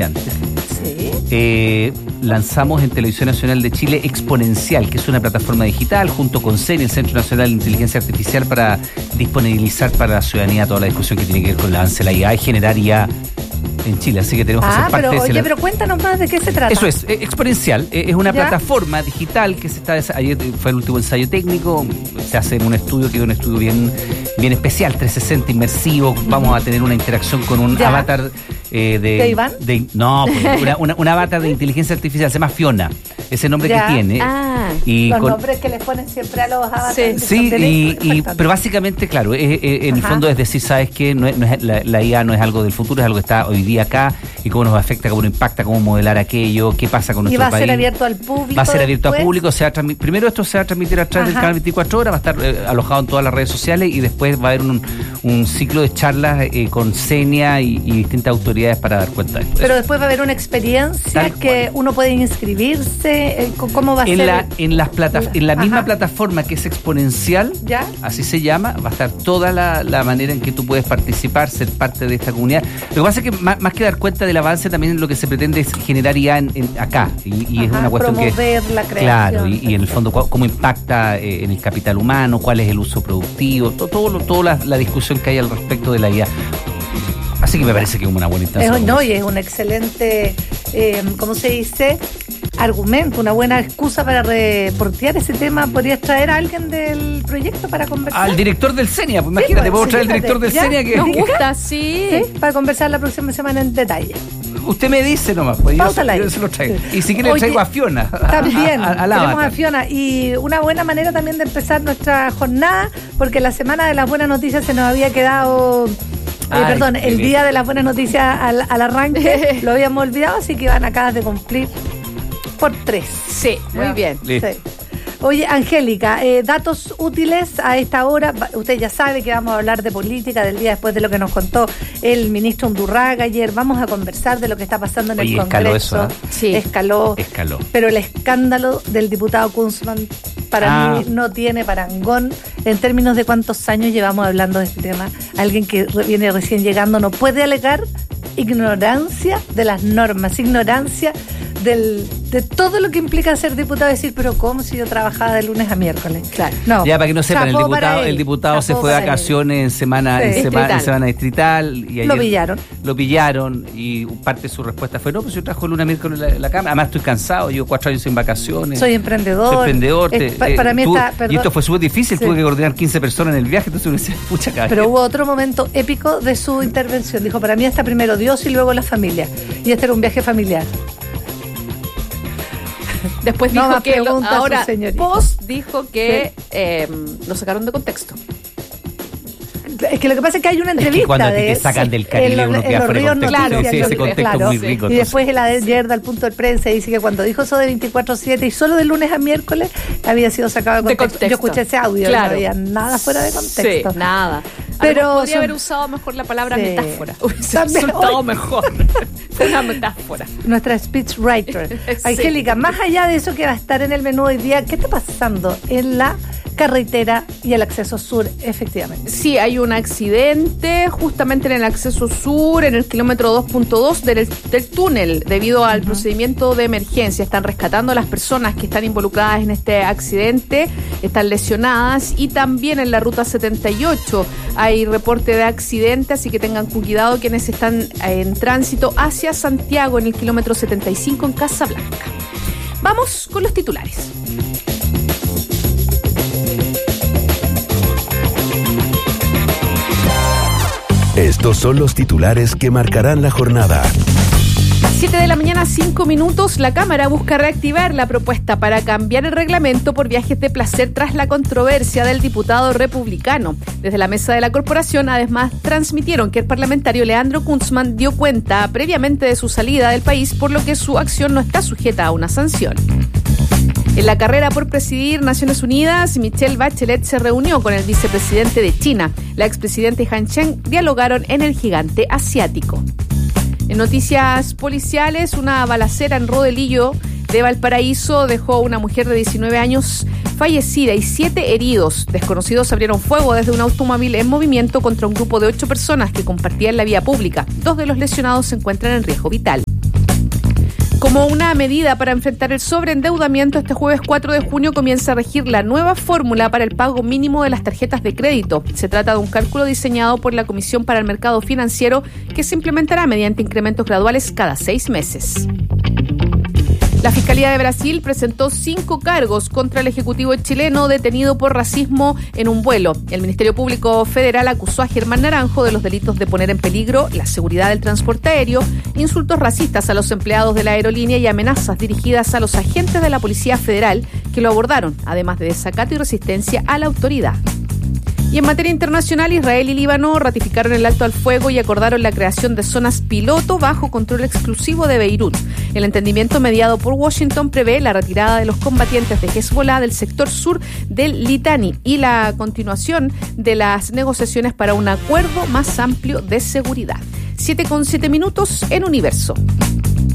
antes. Sí. Lanzamos en Televisión Nacional de Chile Exponencial, que es una plataforma digital junto con CENI, el Centro Nacional de Inteligencia Artificial, para disponibilizar para la ciudadanía toda la discusión que tiene que ver con el avance de la IA y generar IA en Chile, así que tenemos que ser parte de ese. Pero cuéntanos más de qué se trata. Eso es, Exponencial, es una plataforma digital que ayer fue el último ensayo técnico, se hace en un estudio que es un estudio bien especial, 360, inmersivo, vamos a tener una interacción con un avatar ¿De Iván? Un avatar de inteligencia artificial, se llama Fiona, ese nombre que tiene. Y los nombres que les ponen siempre a los avatares. Sí, pero básicamente, claro, en el fondo es decir, ¿sabes qué? La IA no es algo del futuro, es algo que está hoy día acá, y cómo nos afecta, cómo nos impacta, cómo modelar aquello, qué pasa con nuestro país. ¿Y va a ser abierto al público? Va a ser abierto al público, primero esto se va a transmitir a través del canal 24 horas, va a estar alojado en todas las redes sociales, y después va a haber un ciclo de charlas con Senia y distintas autoridades para dar cuenta de esto. Pero después va a haber una experiencia que uno puede inscribirse. ¿Cómo va a ser? En la misma plataforma que es Exponencial, así se llama, va a estar toda la manera en que tú puedes participar, ser parte de esta comunidad. Lo que pasa es que más que dar cuenta del avance, también lo que se pretende es generar IA acá, y es una cuestión promover la creación. Claro, y en el fondo cómo impacta en el capital humano, cuál es el uso productivo, toda la discusión que hay al respecto de la IA. Así que me parece que es una buena instancia. Y es un excelente, ¿cómo se dice? Argumento, una buena excusa para reportear ese tema. ¿Podrías traer a alguien del proyecto para conversar? Al director del CENIA, pues imagínate, puedo traer al director del CENIA que nos gusta, sí, para conversar la próxima semana en detalle. Usted me dice nomás, pues yo se lo traigo. Sí. Y si quiere le traigo a Fiona. También, tenemos a Fiona. Y una buena manera también de empezar nuestra jornada, porque la semana de las buenas noticias se nos había quedado... el día de las buenas noticias al arranque lo habíamos olvidado, así que van acá de cumplir por 3. Sí, muy bien. Sí. Oye, Angélica, datos útiles a esta hora. Usted ya sabe que vamos a hablar de política del día después de lo que nos contó el ministro Undurraga ayer. Vamos a conversar de lo que está pasando en el Congreso. Escaló eso, Sí, escaló. Pero el escándalo del diputado Kunzman para mí no tiene parangón en términos de cuántos años llevamos hablando de este tema. Alguien que viene recién llegando no puede alegar ignorancia de las normas, ignorancia de todo lo que implica ser diputado. Decir, pero ¿cómo si yo trabajaba de lunes a miércoles? Claro. No. Ya, para que no sepan, el diputado se fue de vacaciones en semana distrital. Y ayer lo pillaron y parte de su respuesta fue, no, pues yo trabajo el lunes a miércoles en la Cámara. Además estoy cansado, llevo 4 años en vacaciones. Soy emprendedor. Para mí y esto fue súper difícil, tuve que coordinar 15 personas en el viaje, entonces uno decía, pucha cabeza. Pero hubo otro momento épico de su intervención. Dijo, para mí está primero Dios y luego la familia. Y este era un viaje familiar. Después dijo que ahora post dijo que lo sacaron de contexto. Es que lo que pasa es que hay una entrevista es que cuando te sacan del Caribe uno queda fuera de contexto. Claro, ese contexto es muy rico. Y después el ayer al punto de prensa dice que cuando dijo eso de 24/7 y solo de lunes a miércoles había sido sacado de contexto. Yo escuché ese audio, no había nada fuera de contexto. Sí, nada. Pero podría haber usado mejor la palabra metáfora. Hubiese resultado mejor. Fue una metáfora. Nuestra speechwriter. Angélica, más allá de eso que va a estar en el menú hoy día, ¿qué está pasando en la carretera y el acceso sur, efectivamente? Sí, hay un accidente justamente en el acceso sur, en el kilómetro 2.2 del túnel, debido al procedimiento de emergencia. Están rescatando a las personas que están involucradas en este accidente, están lesionadas, y también en la ruta 78 hay reporte de accidente, así que tengan cuidado quienes están en tránsito hacia Santiago en el kilómetro 75 en Casablanca. Vamos con los titulares. Estos son los titulares que marcarán la jornada. 7 de la mañana, 5 minutos. La Cámara busca reactivar la propuesta para cambiar el reglamento por viajes de placer tras la controversia del diputado republicano. Desde la mesa de la corporación, además, transmitieron que el parlamentario Leandro Kunzman dio cuenta previamente de su salida del país, por lo que su acción no está sujeta a una sanción. En la carrera por presidir Naciones Unidas, Michelle Bachelet se reunió con el vicepresidente de China. La expresidenta y Han Cheng dialogaron en el gigante asiático. En noticias policiales, una balacera en Rodelillo de Valparaíso dejó a una mujer de 19 años fallecida y 7 heridos. Desconocidos abrieron fuego desde un automóvil en movimiento contra un grupo de 8 personas que compartían la vía pública. 2 de los lesionados se encuentran en riesgo vital. Como una medida para enfrentar el sobreendeudamiento, este jueves 4 de junio comienza a regir la nueva fórmula para el pago mínimo de las tarjetas de crédito. Se trata de un cálculo diseñado por la Comisión para el Mercado Financiero que se implementará mediante incrementos graduales cada 6 meses. La Fiscalía de Brasil presentó 5 cargos contra el ejecutivo chileno detenido por racismo en un vuelo. El Ministerio Público Federal acusó a Germán Naranjo de los delitos de poner en peligro la seguridad del transporte aéreo, insultos racistas a los empleados de la aerolínea y amenazas dirigidas a los agentes de la Policía Federal que lo abordaron, además de desacato y resistencia a la autoridad. Y en materia internacional, Israel y Líbano ratificaron el alto al fuego y acordaron la creación de zonas piloto bajo control exclusivo de Beirut. El entendimiento mediado por Washington prevé la retirada de los combatientes de Hezbollah del sector sur del Litani y la continuación de las negociaciones para un acuerdo más amplio de seguridad. 7:07 en Universo.